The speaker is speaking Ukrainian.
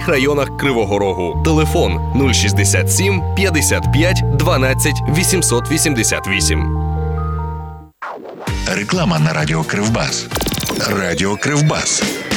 всіх районах Кривого Рогу. Телефон 067 55 12 888. Реклама на Радіо Кривбас. Радіо Кривбас.